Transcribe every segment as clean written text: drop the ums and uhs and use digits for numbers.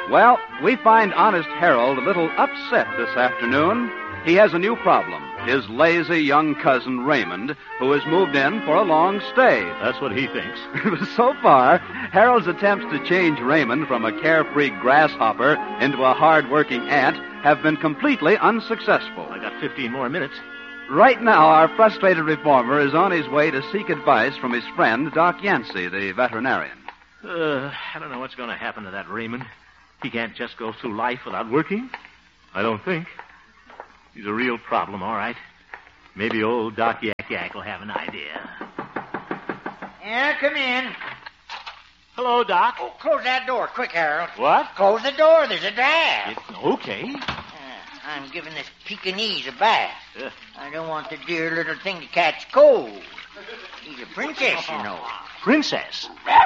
Well, we find Honest Harold a little upset this afternoon. He has a new problem. His lazy young cousin, Raymond, who has moved in for a long stay. That's what he thinks. So far, Harold's attempts to change Raymond from a carefree grasshopper into a hard-working ant have been completely unsuccessful. I got 15 more minutes. Right now, our frustrated reformer is on his way to seek advice from his friend, Doc Yancey, the veterinarian. I don't know what's going to happen to that Raymond. He can't just go through life without working. I don't think. He's a real problem, all right. Maybe old Doc Yak will have an idea. Yeah, come in. Hello, Doc. Oh, close that door quick, Harold. What? Close the door. There's a draft. Okay. I'm giving this Pekingese a bath. Yeah. I don't want the dear little thing to catch cold. She's a princess, you know. Princess?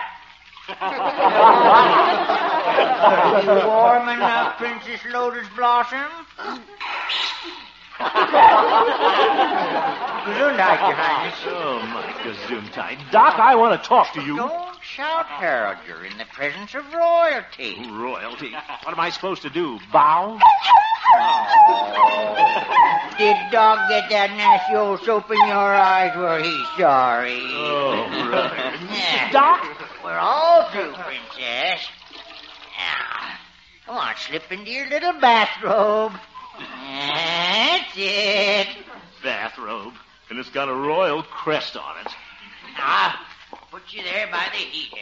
Are you warm enough, Princess Lotus Blossom? Gesundheit, Your Highness. Oh, my Gesundheit. Doc, I want to talk to you. Don't shout, Harold. You're in the presence of royalty. Royalty? What am I supposed to do? Bow? Did Dog get that nasty old soap in your eyes? Were he sorry? Oh, brother. Yeah. Doc? We're all through, Princess. Now, come on, slip into your little bathrobe. That's it. Bathrobe. And it's got a royal crest on it. Now, put you there by the heater.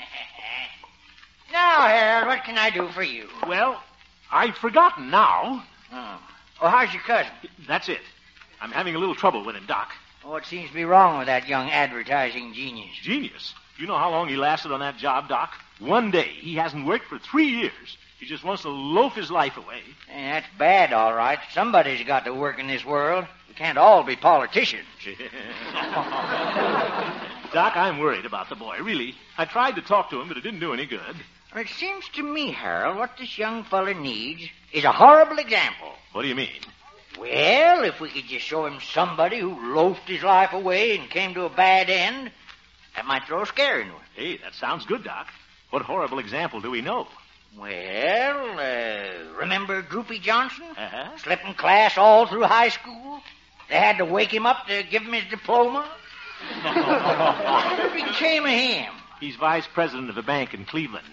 Now, Harold, what can I do for you? Well, I've forgotten now. Oh, how's your cousin? That's it. I'm having a little trouble with him, Doc. What seems to be wrong with that young advertising genius? Genius. You know how long he lasted on that job, Doc? One day. He hasn't worked for 3 years. He just wants to loaf his life away. Hey, that's bad, all right. Somebody's got to work in this world. We can't all be politicians. Doc, I'm worried about the boy, really. I tried to talk to him, but it didn't do any good. It seems to me, Harold, what this young fella needs is a horrible example. What do you mean? Well, if we could just show him somebody who loafed his life away and came to a bad end, that might throw a scare into him. Hey, that sounds good, Doc. What horrible example do we know? Well, remember Droopy Johnson? Uh-huh. Slipping class all through high school? They had to wake him up to give him his diploma. What became of him? He's vice president of a bank in Cleveland.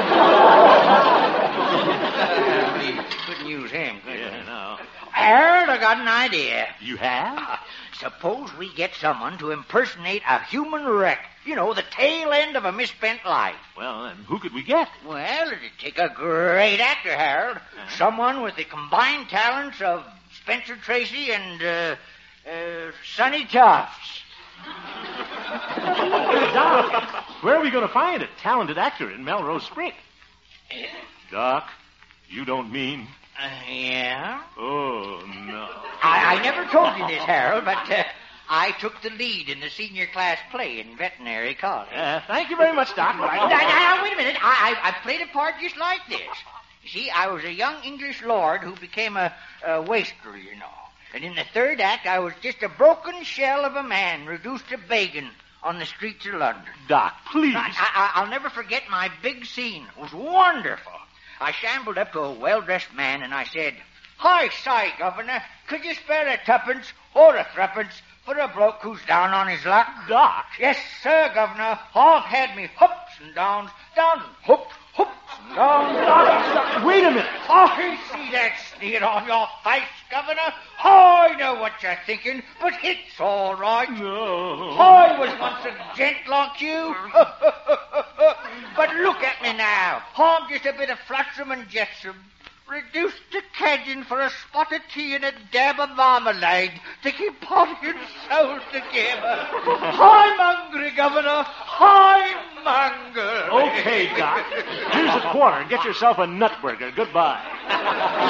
We couldn't use him, could we? Yeah, no. Harold, I got an idea. You have? Suppose we get someone to impersonate a human wreck. You know, the tail end of a misspent life. Well, then who could we get? Well, it'd take a great actor, Harold. Someone with the combined talents of Spencer Tracy and, Sonny Tufts. Doc, where are we going to find a talented actor in Melrose Spring? Doc, you don't mean... Yeah? Oh, no. I never told you this, Harold, but I took the lead in the senior class play in veterinary college. Thank you very much, Doc. Now, wait a minute. I played a part just like this. You see, I was a young English lord who became a wastrel, you know. And in the third act, I was just a broken shell of a man reduced to begging on the streets of London. Doc, please. I'll never forget my big scene. It was wonderful. I shambled up to a well-dressed man and I said, "Hi, say, Governor, could you spare a tuppence or a threepence for a bloke who's down on his luck?" Doc. "Yes, sir, Governor. I've had me hoops and downs and hoops and downs. Doc, wait a minute. I see that sneer on your face, Governor. I know what you're thinking, but it's all right. No. I was once a gent like you. But look at me now. I'm just a bit of flotsam and jetsam, reduced to cadging for a spot of tea and a dab of marmalade to keep body and soul together. I'm hungry, Governor. I'm hungry. Okay, Doc. Here's a quarter. Get yourself a nut burger. Goodbye.